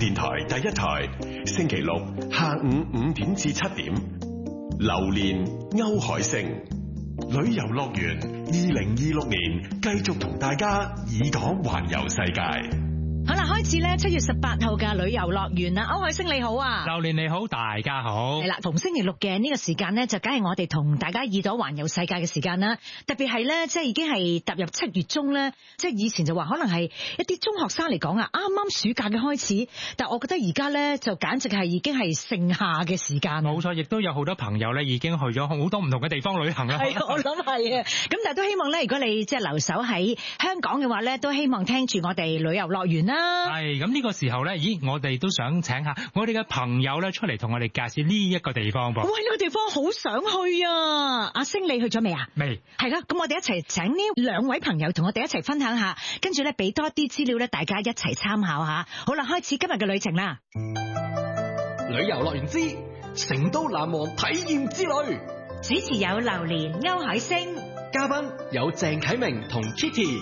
電台第一台，星期六下午5點至7點，榴蓮歐海星旅遊樂園2026年繼續同大家耳朵環遊世界。 好啦，開始咧7月18號嘅旅遊樂園啦，歐海星你好啊， 榴蓮你好，大家好。 係啦，逢星期六嘅呢個時間咧，就梗係我哋同大家耳朵環遊世界嘅時間啦。特別係咧，即係已經係踏入7月中咧，即係以前就話可能係一啲中學生嚟講啊，啱啱暑假嘅開始，但我覺得而家咧就簡直係已經係盛夏嘅時間。 冇錯，亦都有好多朋友咧已經去咗好多唔同嘅地方旅行啦。 係，我諗係啊。咁但係都希望咧，如果你即係留守喺香港嘅話咧，都希望聽住我哋旅遊樂園啦。 係，咁呢個時候咧，我哋都想請下我哋嘅朋友咧出嚟同我哋介紹呢一個地方噃。 喂，呢個地方好想去啊！阿星你去咗未啊？ 未。 係啦，咁我哋一齊請呢兩位朋友同我哋一齊分享下，跟住咧俾多啲資料咧，大家一齊參考下。好啦，開始今日嘅旅程啦！ 旅遊樂園之成都難忘體驗之旅， 主持有榴蓮、歐海星， 嘉賓有鄭啟明同 Kitty。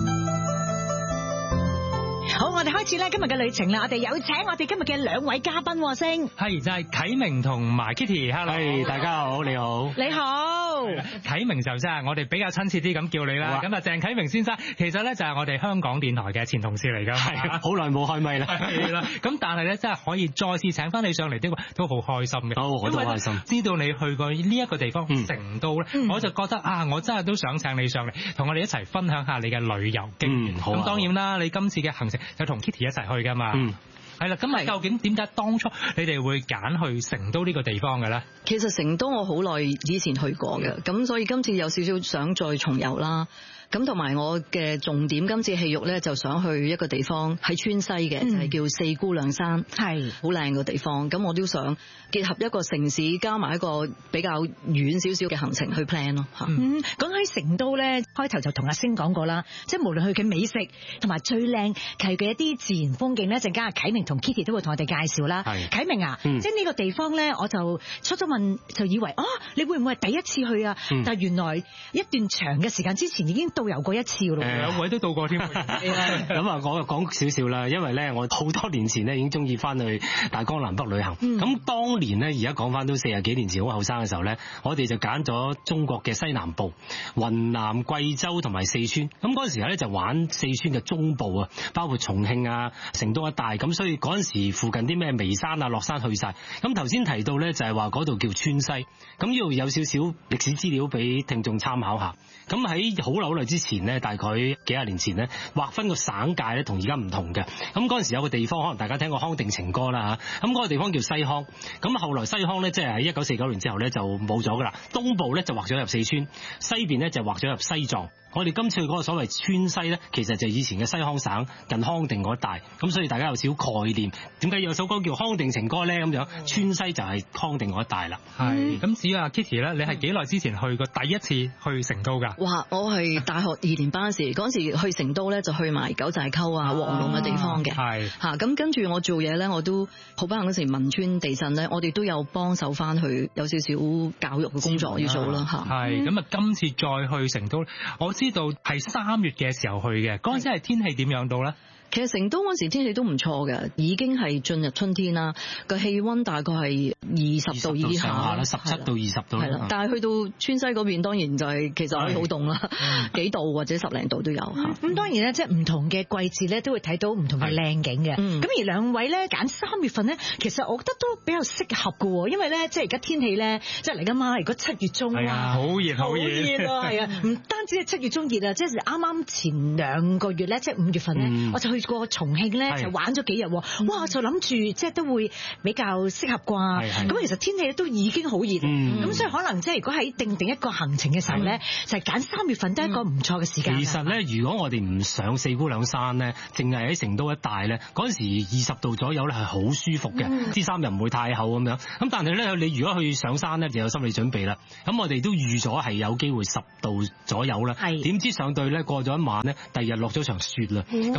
好，我哋開始咧今日嘅旅程啦。我哋有請我哋今日嘅兩位嘉賓，星係就係啟明同埋 Kitty。Hello， 大家好，你好。 你好， 啟明就真係我哋比較親切啲咁叫你啦。咁啊，鄭啟明先生其實咧就係我哋香港電台嘅前同事嚟噶，係好耐冇開咪啦。 係啦，咁但係咧真係可以再次請翻你上嚟，呢個都好開心嘅。 我都開心。 知道你去過呢一個地方成都咧，我就覺得啊，我真係都想請你上嚟，同我哋一齊分享下你嘅旅遊經驗。 好。 咁當然啦，你今次嘅行程就同 Kitty 一齊去噶嘛。係啦，咁啊，究竟點解當初你哋會揀去成都呢個地方嘅咧？ 其實成都我好耐以前去過嘅，咁所以今次有少少想再重遊啦。咁同埋我嘅重點今次戲肉咧，就想去一個地方喺川西嘅，就係叫四姑娘山，係好靚嘅地方。咁我都想結合一個城市加埋一個比較遠少少嘅行程去 plan 咯嚇。 講起成都咧，開頭就同阿星講過啦，即係無論佢嘅美食同埋最靚係嘅一啲自然風景咧，陣間阿啟明同 Kitty 都會同我哋介紹啦。啟明啊，即係呢個地方咧，我就初初問就以為你會唔會係第一次去啊？但係原來一段長嘅時間之前已經導遊過一次咯， 兩位都到過添。 咁啊，我講少少啦，因為咧我好多年前咧已經中意翻去大江南北旅行。咁當年咧，而家講翻都40幾年前好後生嘅時候咧，我哋就揀咗中國嘅西南部，雲南、貴州同埋四川。咁嗰陣時咧就玩四川嘅中部啊，包括重慶啊、成都一帶。咁所以嗰陣時附近啲咩眉山啊、樂山去晒。咁頭先提到咧就係話嗰度叫川西。咁呢度有少少歷史資料俾聽眾參考下。咁喺好耐之前咧，大概幾廿年前咧，劃分個省界咧同而家唔同嘅。咁嗰陣時有個地方，可能大家聽過康定情歌啦嚇。咁嗰個地方叫西康。咁後來西康咧，即係喺1949年之後咧就冇咗噶啦。東部咧就劃咗入四川，西邊咧就劃咗入西藏。我哋今次去嗰個所謂川西咧，其實就係以前嘅西康省近康定嗰一帶。咁所以大家有少少概念，點解有首歌叫《康定情歌》咧？咁樣川西就係康定嗰一帶啦。 係。咁至於阿 Kitty 咧，你係幾耐之前去過第一次去成都㗎？ 哇！我係大學2年班時，嗰陣時去成都咧就去埋九寨溝啊、黃龍嘅地方嘅。係嚇，咁跟住我做嘢咧，我都好不幸嗰時汶川地震咧，我哋都有幫手翻去，有少少教育嘅工作要做啦嚇。 係咁啊！今次再去成都，我知道係3月嘅時候去嘅，嗰陣時係天氣點樣到咧？ 其實成都嗰時天氣都唔錯嘅，已經係進入春天啦。個氣溫大概係20度以下啦 ，17到20度。 係啦，但係去到川西嗰邊，當然就係其實可以好凍啦，幾度或者10零度都有。 咁當然咧，即係唔同嘅季節咧，都會睇到唔同嘅靚景嘅。咁而兩位咧揀3月份咧，其實我覺得都比較適合嘅喎，因為咧即係而家天氣咧，即係嚟緊嘛，如果7月中係啊，好熱好熱係啊，唔單止係7月中熱啊，即係啱啱前2個月咧，即係5月份咧，我就去過重慶咧，就玩咗幾日，哇！就諗住即係都會比較適合啩。咁其實天氣都已經好熱，咁所以可能即係如果喺定一個行程嘅時候咧，就係揀3月份都係一個唔錯嘅時間。 其實咧，如果我哋唔上四姑娘山咧，淨係喺成都一帶咧，嗰陣時20度左右咧係好舒服嘅，啲衫又唔會太厚咁樣。咁但係咧，你如果去上山咧，就有心理準備啦。咁我哋都預咗係有機會10度左右啦。點知上到咧過咗一晚咧，第二日落咗場雪啦。咁我哋帶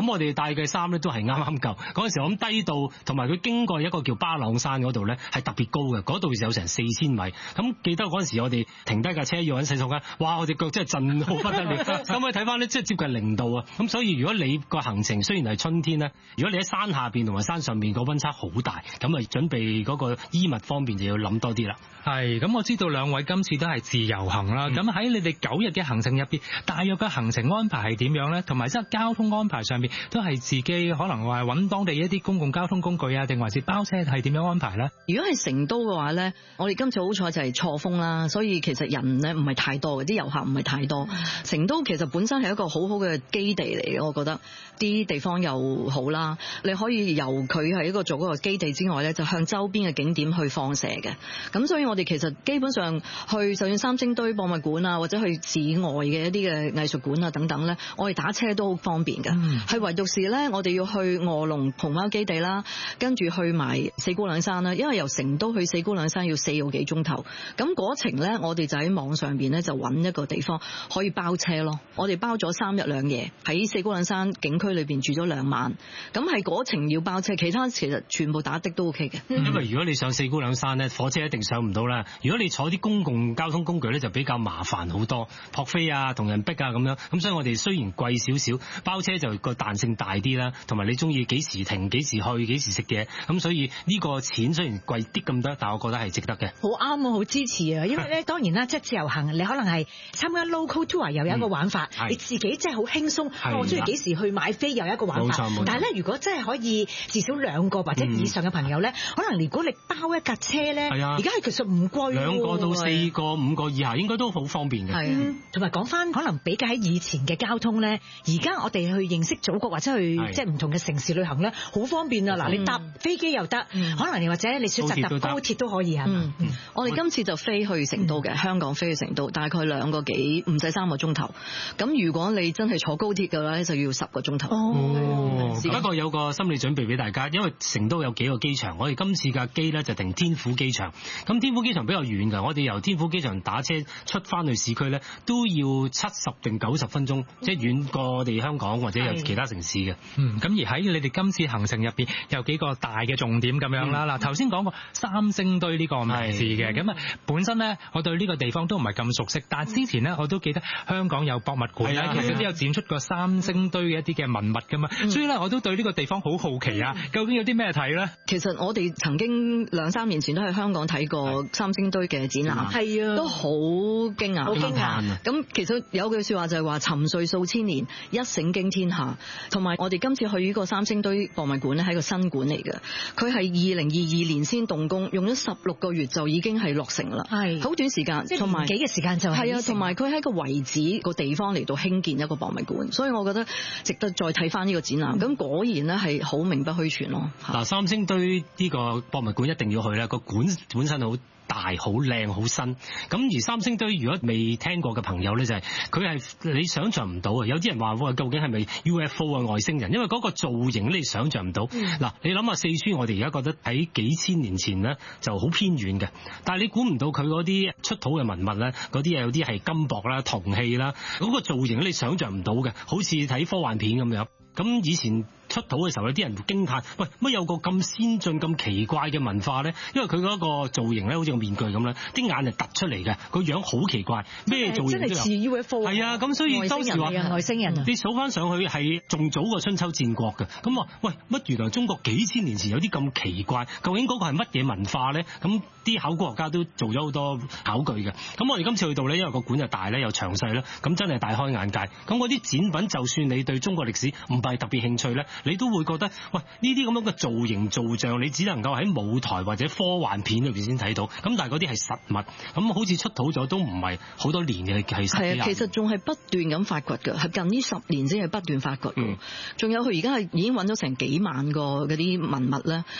帶嘅衫咧都係啱啱夠。嗰陣時我諗低度，同埋佢經過一個叫巴朗山嗰度咧係特別高嘅，嗰度有成4000米。咁記得嗰陣時我哋停低架車要揾洗手間，哇！我哋腳真係震到不得了。咁我睇翻咧，即係接近0度啊。咁所以如果你個行程雖然係春天咧，如果你喺山下邊同埋山上邊個溫差好大，咁啊準備嗰個衣物方面就要諗多啲啦。 係，咁我知道兩位今次都係自由行啦。咁喺你哋9日嘅行程入邊，大約嘅行程安排係點樣咧？同埋即係交通安排上邊，都係自己可能話揾當地一啲公共交通工具啊，定還是包車係點樣安排咧？ 如果係成都嘅話咧，我哋今次好彩就係錯峰啦，所以其實人咧唔係太多嘅，啲遊客唔係太多。成都其實本身係一個好好嘅基地嚟嘅，我覺得啲地方又好啦，你可以由佢係一個做嗰個基地之外咧，就向周邊嘅景點去放射嘅。咁所以我哋其實基本上去就算三星堆博物館啊，或者去市外嘅一啲嘅藝術館啊等等咧，我哋打車都好方便嘅。係唯獨是咧，我哋要去臥龍熊貓基地啦，跟住去埋四姑娘山啦，因為由成都去四姑娘山要4個幾鐘頭。咁嗰程咧，我哋就喺網上邊咧就揾一個地方可以包車咯。我哋包咗3日2夜喺四姑娘山景區裏邊住咗2晚。咁係嗰程要包車，其他其實全部打的都 OK 嘅。 因為如果你上四姑娘山咧，火車一定上唔到啦。如果你坐啲公共交通工具咧，就比較麻煩好多，撲飛啊、同人逼啊咁樣。咁所以我哋雖然貴少少，包車就個彈性大啲啦，同埋你中意幾時停、幾時去、幾時食嘢。咁所以呢個錢雖然貴啲咁多，但我覺得係值得嘅。 好啱啊，好支持啊！因為咧當然啦，即係自由行，你可能係參加 local tour 又有一個玩法，你自己真係好輕鬆。我中意幾時去買飛又有一個玩法。但係咧，如果真係可以至少2個或者以上嘅朋友咧，可能如果你包一架車咧，而家係其實唔貴喎。2個到4個、5個以下應該都好方便嘅。 同埋講翻可能比較喺以前嘅交通咧，而家我哋去認識祖國或者去即係唔同嘅城市旅行咧，好方便啊！嗱，你搭飛機又得，可能你或者你選擇搭高鐵都可以係。 我哋今次就飛去成都嘅，香港飛去成都，大概2個幾，唔使3個鐘頭。咁如果你真係坐高鐵嘅話咧，就要10個鐘頭。 不過有個心理準備俾大家，因為成都有幾個機場，我哋今次架機咧就停天府機場。咁天府機場比較遠㗎，我哋由天府機場打車出翻去市區咧，都要70定90分鐘，即係遠過我哋香港或者有其他城市嘅。 咁而喺你哋今次行程入邊有幾個大嘅重點咁樣啦。嗱，頭先講過三星堆呢個名字嘅，咁啊本身咧我對呢個地方都唔係咁熟悉，但係之前咧我都記得香港有博物館啦，其實都有展出過三星堆嘅一啲嘅文物㗎嘛，所以咧我都對呢個地方好好奇啊！究竟有啲咩睇咧？ 其實我哋曾經2-3年前都喺香港睇過三星堆嘅展覽，係啊，都好驚訝，好驚訝。咁其實有句説話就係話沉睡數千年，一醒驚天下。同埋我哋今次去呢個三星堆博物館咧，係個新館嚟嘅，佢係2022年先動工，用咗16個月就已經係落成啦，係好短時間，同埋幾嘅時間就係啊，同埋佢喺個遺址個地方嚟到興建一個博物館，所以我覺得值得再睇翻呢個展覽。咁果然咧係好名不虛傳咯。 嗱，三星堆呢個博物館一定要去啦，個館本身好大、好靚、好新。咁而三星堆如果未聽過嘅朋友咧，就係佢係你想象唔到啊！有啲人話喎，究竟係咪 UFO 啊外星人？因為嗰個造型你想象唔到。嗱，你諗下四川，我哋而家覺得喺幾千年前咧就好偏遠嘅，但係你估唔到佢嗰啲出土嘅文物咧，嗰啲有啲係金箔啦、銅器啦，嗰個造型你想象唔到嘅，好似睇科幻片咁樣。咁以前出土嘅時候，有啲人驚嘆：喂，乜有個咁先進、咁奇怪嘅文化咧？因為佢嗰個造型咧，好似個面具咁啦，啲眼係突出嚟嘅，個樣好奇怪，咩造型都有。真係似 UFO。係啊，咁所以當時話外星人啊， 你數翻上去係仲早過春秋戰國嘅。咁話喂，乜原來中國幾千年前有啲咁奇怪？究竟嗰個係乜嘢文化咧？咁啲考古學家都做咗好多考據嘅。咁我哋今次去到咧，因為個館就大咧，又詳細啦，咁真係大開眼界。咁嗰啲展品，就算你對中國歷史唔係特別興趣咧，你都會覺得喂，呢啲咁樣嘅造型造像，你只能夠喺舞台或者科幻片裏邊先睇到。咁但係嗰啲係實物，咁好似出土咗都唔係好多年嘅，係係啊，其實仲係不斷咁發掘嘅，係近呢10年先係不斷發掘。仲有佢而家係已經揾咗成幾萬個嗰啲文物咧。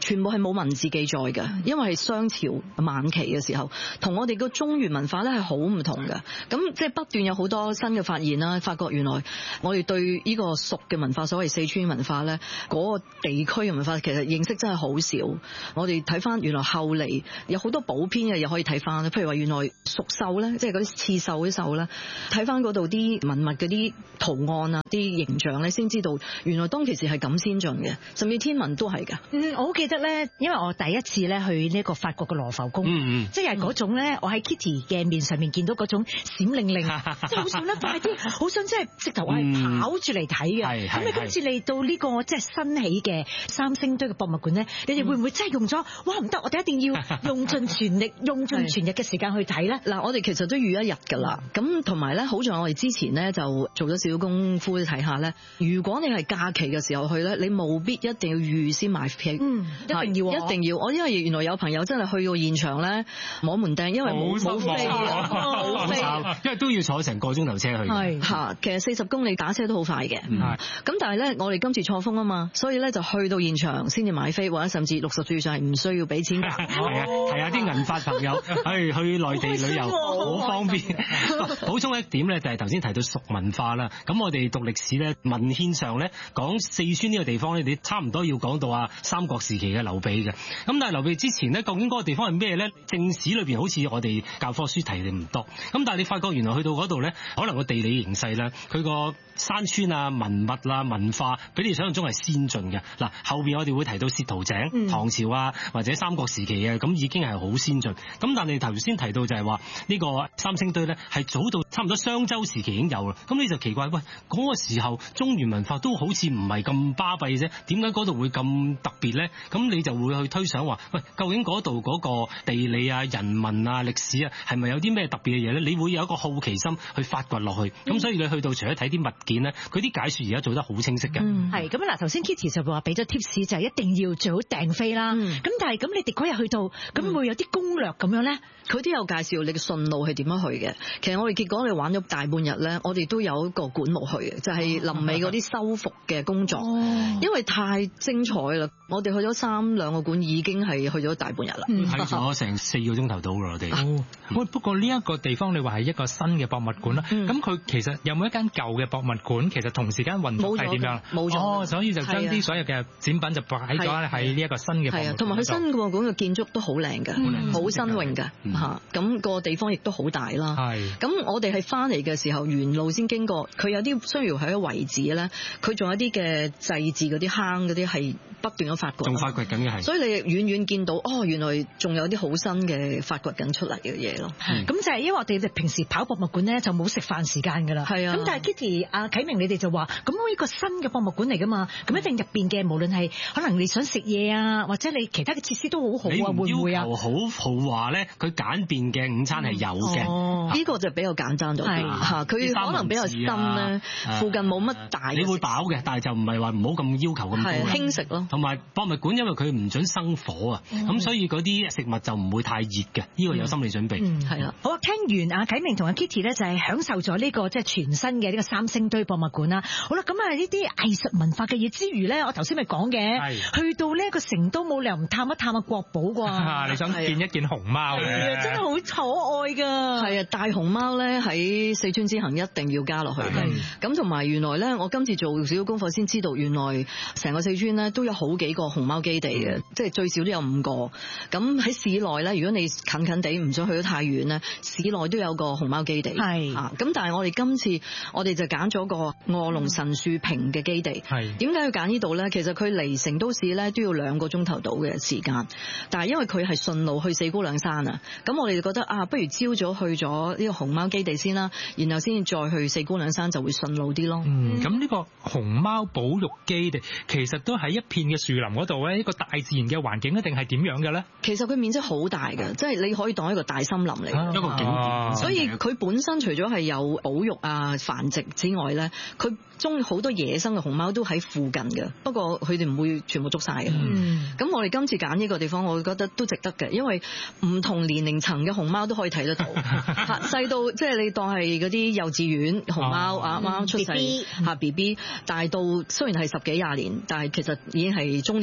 全部係冇文字記載嘅，因為係商朝晚期嘅時候，同我哋個中原文化咧係好唔同嘅。咁即係不斷有好多新嘅發現啦，發覺原來我哋對呢個蜀嘅文化，所謂四川文化咧，嗰個地區嘅文化其實認識真係好少。我哋睇翻原來後嚟有好多補編嘅嘢可以睇翻，譬如話原來蜀獸咧，即係嗰啲刺繡啲獸咧，睇翻嗰度啲文物嗰啲圖案啊、啲形象咧，先知道原來當其時係咁先進嘅，甚至天文都係㗎。 我好記得咧，因為我第一次咧去呢個法國嘅羅浮宮，即係嗰種咧，我喺 Kitty 嘅面上面見到嗰種閃靈靈，即係好想咧快啲，好想即係直頭我係跑住嚟睇嘅。咁你今次嚟到呢個即係新起嘅三星堆嘅博物館咧，你哋會唔會真係用咗？哇唔得，我哋一定要用盡全力、用盡全日嘅時間去睇咧。 嗱，我哋其實都預一日㗎啦。咁同埋咧，好在我哋之前咧就做咗少少功夫睇下咧。如果你係假期嘅時候去咧，你務必一定要預先買票。一定要，一定要。我因為原來有朋友真係去到現場咧，摸門釘，因為冇飛冇飛， 因為都要坐成個鐘頭車去。 係嚇，其實40公里打車都好快嘅。咁但係咧，我哋今次錯峰啊嘛，所以咧就去到現場先至買飛，或者甚至60歲以上係唔需要俾錢㗎。 係啊，啲銀髮朋友去內地旅遊好方便。補充一點咧，就係頭先提到蜀文化啦。咁我哋讀歷史咧，文獻上咧講四川呢個地方咧，你差唔多要講到三國時期嘅劉備嘅。咁但係劉備之前咧，究竟嗰個地方係咩咧？正史裏邊好似我哋教科書提嘅唔多。咁但係你發覺原來去到嗰度咧，可能個地理形勢咧，佢個山川啊、文物啊、文化，比你想象中係先進嘅。嗱，後邊我哋會提到薛屠井、唐朝啊，或者三國時期嘅，咁已經係好先進。咁但係你頭先提到就係話呢個三星堆咧，係早到差唔多商周時期已經有啦。咁你就奇怪，喂，嗰個時候中原文化都好似唔係咁巴閉啫，點解嗰度會咁特別咧？咁你就會去推想話，喂，究竟嗰度嗰個地理啊、人文啊、歷史啊，係咪有啲咩特別嘅嘢咧？你會有一個好奇心去發掘落去。咁所以你去到除咗睇啲物件咧，佢啲解說而家做得好清晰嘅。 係咁嗱，頭先 Kitty 就話俾咗 tips，就係一定要最好訂飛啦。咁但係咁你哋嗰日去到，咁會有啲攻略咁樣咧？ 佢都有介紹你嘅順路係點樣去嘅。其實我哋結果我哋玩咗大半日咧，我哋都有一個館目去嘅，就係臨尾嗰啲修復嘅工作。因為太精彩啦，我哋去咗3-2個館，已經係去咗大半日啦。 睇咗成4個鐘頭到啦，我哋。 不過呢一個地方你話係一個新嘅博物館啦，咁佢其實有冇一間舊嘅博物館？其實同時間運作係點樣？ 冇咗。 所以就將啲所有嘅展品就擺咗喺呢一個新嘅博物館。 同埋佢新嘅博物館嘅建築都好靚嘅，好新穎嘅。咁個地方亦都好大啦。咁我哋係翻嚟嘅時候，沿路先經過，佢有啲雖然係一個遺址咧，佢仲有啲嘅祭祀嗰啲坑嗰啲係不斷咁發掘， 仲發掘緊嘅係。 所以你遠遠見到原來仲有啲好新嘅發掘緊出嚟嘅嘢咯。 咁就係因為我哋平時跑博物館咧就冇食飯時間㗎啦。係啊。咁但係 Kitty、啟明你哋就話，咁呢個新嘅博物館嚟㗎嘛，咁一定入邊嘅無論係可能你想食嘢啊，或者你其他嘅設施都好好啊，會唔會啊？ 好豪華咧，佢簡便嘅午餐係有嘅。 呢個就比較簡單咗啲嚇，佢可能比較深咧，附近冇乜大。 你會飽嘅，但係就唔係話唔好咁要求咁高。 輕食咯。同埋博物館因為佢唔準生火啊，咁所以嗰啲食物就唔會太熱嘅，呢個有心理準備。 係啦。 好啊，聽完啟明同阿 Kitty 咧就係享受咗呢個即係全新嘅呢個三星堆博物館啦。好啦，咁啊呢啲藝術文化嘅嘢之餘咧，我頭先咪講嘅，去到呢一個成都冇理由唔探一探國寶啩。 你想見一見熊貓？ 真係好可愛㗎。 係啊，大熊貓咧喺四川之行一定要加落去嘅。咁同埋原來咧，我今次做少少功課先知道，原來成個四川咧都有好幾個熊貓基地嘅，即係最少都有5個。咁喺市內咧，如果你近近地唔想去得太遠咧，市內都有個熊貓基地。咁但係我哋今次我哋就揀咗個臥龍神樹坪嘅基地。點解要揀呢度咧？其實佢離成都市咧都要2個鐘頭到嘅時間，但係因為佢係順路去四姑娘山啊，咁我哋就覺得不如朝早去咗呢個熊貓基地先啦，然後先再去四姑娘山就會順路啲咯。 咁呢個熊貓保育基地其實都喺一片嘅樹林嗰度咧，一個大自然嘅環境一定係點樣嘅咧？ 其實佢面積好大嘅，即係你可以當一個大森林嚟， 一個景點。 所以佢本身除咗係有保育啊、繁殖之外咧，佢中好多野生嘅熊貓都喺附近嘅，不過佢哋唔會全部捉晒嘅。咁我哋今次揀呢個地方，我覺得都值得嘅，因為唔同年齡層嘅熊貓都可以睇得到，細到即係你當係嗰啲幼稚園熊貓啱啱出世BB，大到雖然係10幾20年，但係其實已經係中年嘅熊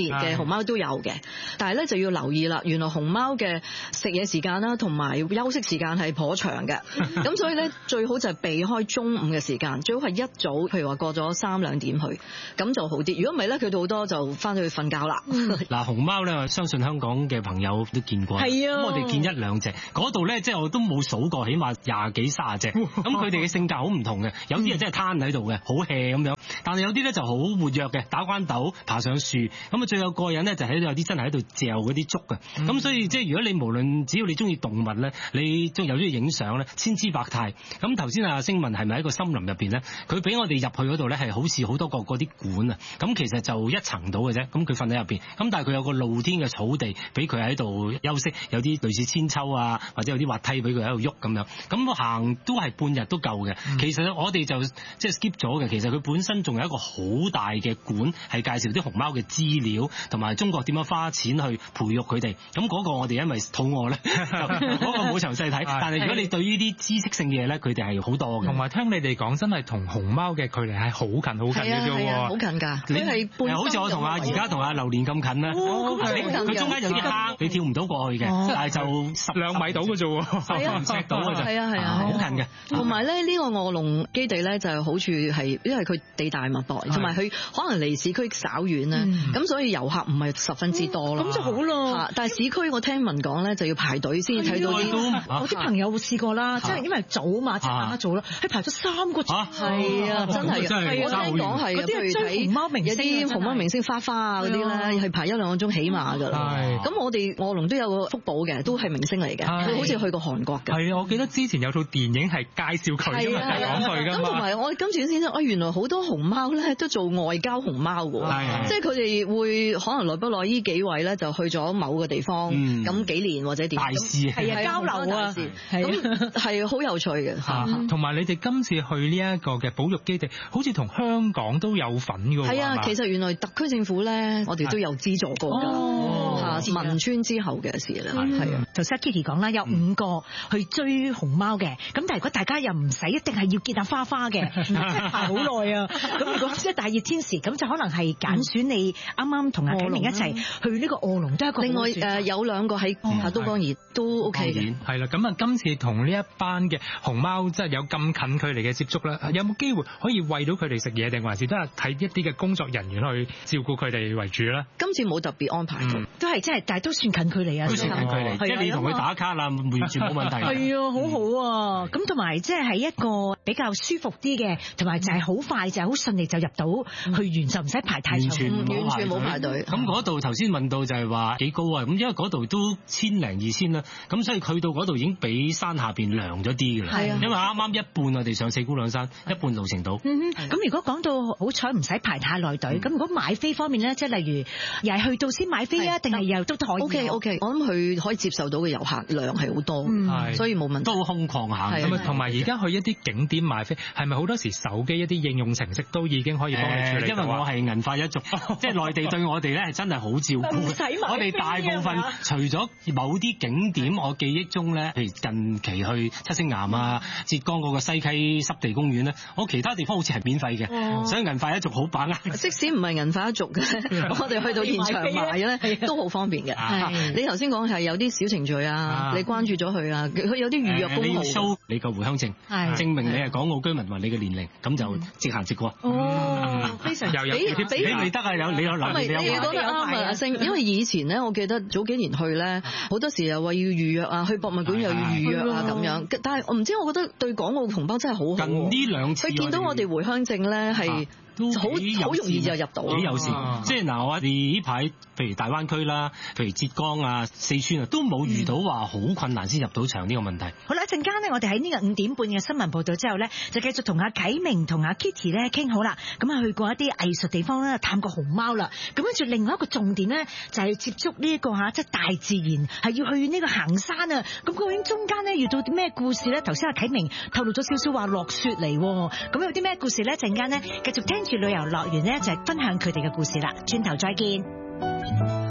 貓都有嘅，但係咧就要留意啦。原來熊貓嘅食嘢時間啦，同埋休息時間係頗長嘅，咁所以咧最好就係避開中午嘅時間，最好係一早，譬如話過咗3-2點去，咁就好啲。如果唔係咧，佢哋好多就翻去瞓覺啦。 嗱，熊貓咧，我相信香港嘅朋友都見過，係啊，咁我哋見1-2隻，嗰度咧即係我都冇數過，起碼20幾30隻。咁佢哋嘅性格好唔同嘅，有啲人真係攤喺度嘅，好 hea 咁樣，但係有啲咧就好活躍嘅，打關鬥、爬上樹。咁啊，最有過癮咧就喺度有啲真係喺度嚼嗰啲竹嘅。咁所以即係如果你無論只要你中意動物咧，你仲有中意影相咧，千姿百態。咁頭先阿星文係咪喺個森林入邊咧？佢俾我哋入去嗰度咧係好似好多個嗰啲館啊。咁其實就1層到嘅啫。咁佢瞓喺入邊。咁但係佢有個露天嘅草地俾佢喺度休息，有啲類似千秋啊，或者有啲滑梯俾佢喺度喐咁樣。咁行都係半日都夠嘅。其實我哋就即係 skip 咗嘅。其實佢本身仲有一個好大嘅館，係介紹啲熊貓嘅資料，同埋中國點樣花錢去培育佢哋。咁嗰個我哋因為肚餓咧，嗰個冇詳細睇。但係如果你對呢啲知識性嘅嘢咧，佢哋係好多嘅。同埋聽你哋講，真係同熊貓嘅距離係好近好近嘅啫喎，好近㗎。你係半好似我同而家同阿榴蓮咁近啦。佢中間有啲坑，你跳唔到過去嘅，但係就2米到嘅啫喎，10尺到嘅啫。係啊，好近嘅。同埋咧，呢個臥龍基地咧就係好處係，因為佢地大物博，同埋佢可能離市區稍遠咧，咁所以遊客唔係十分之多咯。咁就好咯。但係市區我聽聞講咧就要排隊先睇到啲。 我啲朋友試過啦，即係因為早嘛，即係晚黑早啦，佢排咗3個鐘。係啊，真係。我聽講係嗰啲係追熊貓明星，有啲熊貓明星花啊嗰啲咧，係排1-2個鐘起碼㗎啦。咁我哋臥龍都有個福寶嘅，都係明星嚟嘅，佢好似去過韓國嘅。係啊，我記得之前有套電影係介紹佢㗎嘛，係講佢㗎嘛。咁同埋我今次先知，原來好多熊貓咧都做外交熊貓㗎，即係佢哋會可能耐不耐呢幾位咧就去咗某個地方，咁幾年或者點？大事係啊，交流啊，咁係好有趣嘅。同埋你哋今次去呢一個嘅保育基地，好似同香港都有份㗎喎。係啊，其實原來特區政府咧，我哋都有資助過㗎。汶川之後嘅事啦，係啊。頭先 Kitty 講啦，有5個去追熊貓嘅，咁但係如果大家又唔使一定係要見下花花嘅，排好耐啊。咁如果即係大熱天時，咁就可能係揀選你啱啱同阿啟明一齊去呢個臥龍都係一個。另外有2個喺都江堰都 OK 嘅。係啦，咁啊今次同呢一班嘅熊貓即係有咁近距離嘅接觸啦，有冇機會可以餵到佢哋食嘢，定還是都係睇一啲嘅工作人員去照顧佢哋為主咧？今次冇特別安排到，都係即係，但係都算近距離啊。都算近距離，即係你同佢打卡啦，完全冇問題。係啊，好好啊。咁同埋即係一個比較舒服啲嘅，同埋就係好快，就係好順利就入到去完，就唔使排太長，完全冇排隊。咁嗰度頭先問到就係話幾高啊？咁因為嗰度都1000零2000啦，咁所以去到嗰度已經比山下邊涼咗啲㗎啦。係啊，因為啱啱一半我哋上4姑娘山，一半路程到。咁如果講到好彩唔使排太耐隊，咁如果買飛方面咧，即係例如又係去到先買飛啊，定係又都可以？OK，我諗佢可以接受到嘅遊客量係好多，所以冇問題。都好空曠下。咁啊，同埋而家去一啲景點買飛，係咪好多時手機一啲應用程式都已經可以幫你處理？因為我係銀髮一族，即係內地對我哋咧係真係好照顧。我哋大部分除咗某啲景點，我記憶中咧，譬如近期去七星岩啊、浙江嗰個西溪濕地公園咧，我其他地方好似係免費嘅，所以銀髮一族好把握。即使唔係銀髮一族嘅，我哋去到現場買咧都好方便嘅。你頭先講係有啲小程序啊，你關注咗佢啊，佢有啲預約功能。show 你個回鄉證，證明你係港澳居民或你嘅年齡，咁就直行直過。非常又有俾你得啊！你有諗，你講得啱啊，阿星。因為以前咧，我記得早幾年去咧，好多時又話要預約啊，去博物館又要預約啊咁樣。但係我唔知，我覺得對港澳同胞真係好好。近呢2次，佢見到我哋回鄉證咧係。好容易就入到，幾有事。即係嗱，我哋呢排譬如大灣區啦，譬如浙江啊、四川啊，都冇遇到話好困難先入到場呢個問題。好啦，一陣間咧，我哋喺呢個5點半嘅新聞報道之後咧，就繼續同阿啟明同阿 Kitty 咧傾好啦。咁啊，去過一啲藝術地方啦，探過熊貓啦。咁跟住另外一個重點咧，就係接觸呢一個即係大自然，係要去呢個行山啊。咁究竟中間咧遇到啲咩故事咧？頭先阿啟明透露咗少少話落雪嚟，咁有啲咩故事咧？陣間咧繼續聽住旅遊樂園咧，就係分享佢哋嘅故事啦。轉頭再見。